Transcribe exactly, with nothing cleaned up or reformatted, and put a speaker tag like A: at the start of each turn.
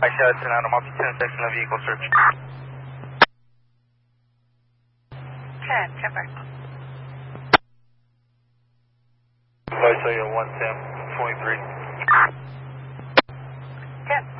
A: I shot ten out of multi ten section of vehicle search.
B: ten, ten back.
A: I saw you one ten, twenty-three.
B: ten.